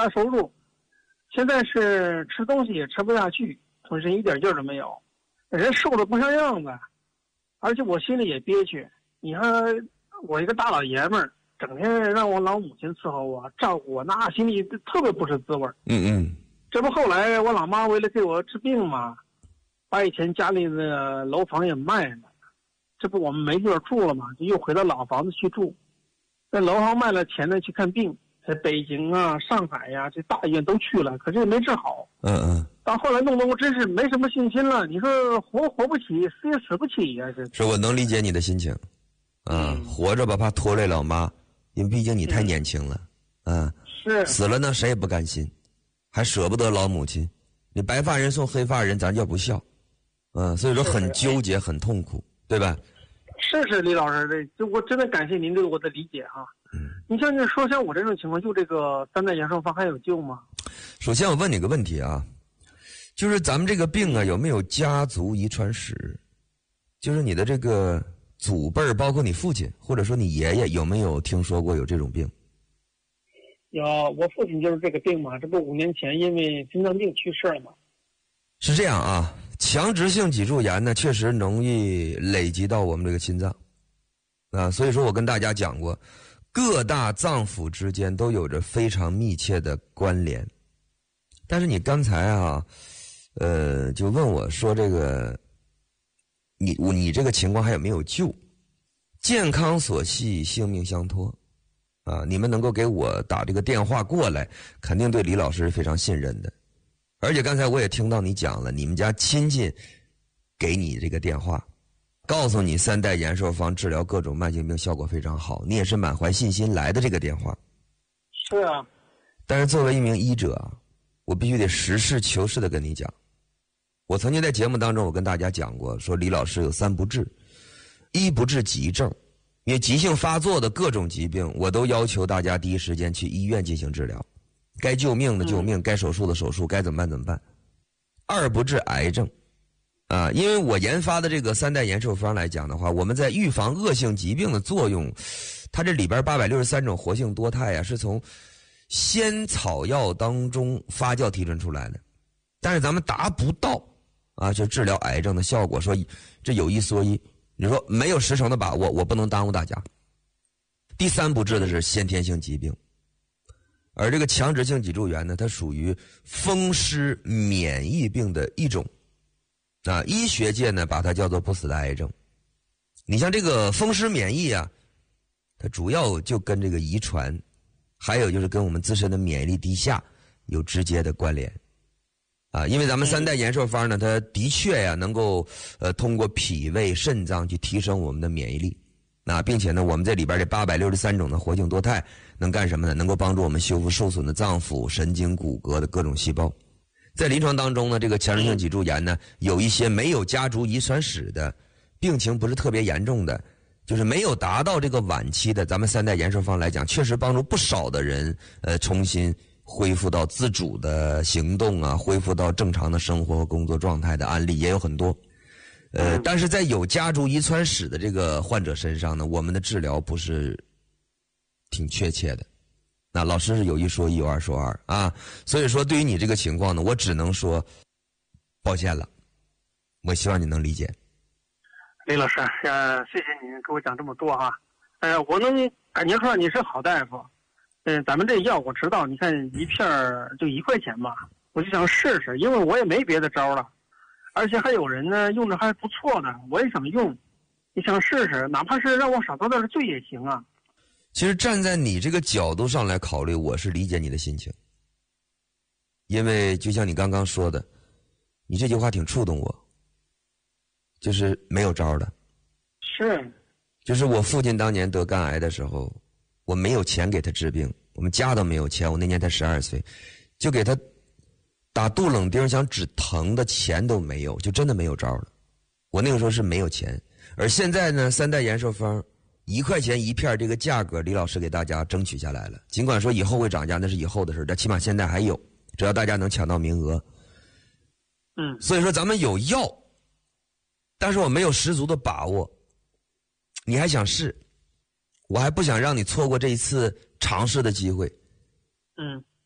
大收入，现在是吃东西也吃不下去，浑身一点劲儿都没有，人瘦的不像样子，而且我心里也憋屈。你看我一个大老爷们儿，整天让我老母亲伺候我、照顾我，那心里特别不是滋味儿。这不后来我老妈为了给我治病嘛，把以前家里的楼房也卖了，这不我们没地方住了嘛，就又回到老房子去住。那楼房卖了钱呢，去看病，在北京啊、上海呀、这大医院都去了，可是也没治好。到后来弄得我真是没什么信心了。你说活不起，死也死不起呀、 是我能理解你的心情，活着吧怕拖累老妈，因为毕竟你太年轻了， 是死了呢谁也不甘心，还舍不得老母亲，你白发人送黑发人，咱叫不孝，所以说很纠结，很痛苦，对吧？ 是李老师，这我真的感谢您对我的理解哈。你像我这种情况，就这个3代延寿方还有救吗？ 首先我问你个问题啊，就是咱们这个病啊有没有家族遗传史？就是你的这个祖辈儿，包括你父亲或者说你爷爷，有没有听说过有这种病？ 有，我父亲就是这个病嘛，这不5年前因为心脏病去世了嘛。 是这样啊，强直性脊柱炎呢确实容易累积到我们这个心脏所以说我跟大家讲过，各大脏腑之间都有着非常密切的关联。但是你刚才就问我说这个你这个情况还有没有救？健康所系，性命相托你们能够给我打这个电话过来，肯定对李老师是非常信任的。而且刚才我也听到你讲了，你们家亲戚给你这个电话，告诉你3代延寿方治疗各种慢性病效果非常好，你也是满怀信心来的这个电话。 是啊。 但是作为一名医者，我必须得实事求是的跟你讲，我曾经在节目当中我跟大家讲过，说李老师有3不治。1不治急症，因为急性发作的各种疾病我都要求大家第一时间去医院进行治疗，该救命的救命，该手术的手术，该怎么办怎么办。2不治癌症因为我研发的这个3代延寿方来讲的话，我们在预防恶性疾病的作用，它这里边863种活性多肽是从仙草药当中发酵提纯出来的，但是咱们达不到就治疗癌症的效果，说这有一说一，你说没有10成的把握，我不能耽误大家。第3不治的是先天性疾病，而这个强直性脊柱炎呢，它属于风湿免疫病的一种医学界呢把它叫做不死的癌症。你像这个风湿免疫它主要就跟这个遗传，还有就是跟我们自身的免疫力低下有直接的关联因为咱们3代延寿方呢，它的确能够通过脾胃肾脏去提升我们的免疫力并且呢我们这里边这863种的活性多肽能干什么呢？能够帮助我们修复受损的脏腑、神经、骨骼的各种细胞。在临床当中呢，这个强直性脊柱炎呢，有一些没有家族遗传史的，病情不是特别严重的，就是没有达到这个晚期的，咱们3代延寿方来讲，确实帮助不少的人重新恢复到自主的行动恢复到正常的生活和工作状态的案例也有很多。但是在有家族遗传史的这个患者身上呢，我们的治疗不是挺确切的。那老师是有一说一，有二说二所以说对于你这个情况呢，我只能说抱歉了，我希望你能理解。 李老师，谢谢您给我讲这么多我能感觉出来你是好大夫。咱们这药我知道，你看一片就1块钱吧，我就想试试，因为我也没别的招了，而且还有人呢用着还不错的，我也想用，你想试试，哪怕是让我少遭点罪也行啊。 其实站在你这个角度上来考虑，我是理解你的心情，因为就像你刚刚说的，你这句话挺触动我，就是没有招的。 是， 就是我父亲当年得肝癌的时候，我没有钱给他治病，我们家都没有钱，我那年才12岁，就给他打杜冷丁想止疼的钱都没有，就真的没有招了。我那个时候是没有钱，而现在呢，3代延寿方1块钱一片这个价格，李老师给大家争取下来了。尽管说以后会涨价，那是以后的事，但起码现在还有，只要大家能抢到名额。所以说咱们有药，但是我没有十足的把握。你还想试，我还不想让你错过这一次尝试的机会。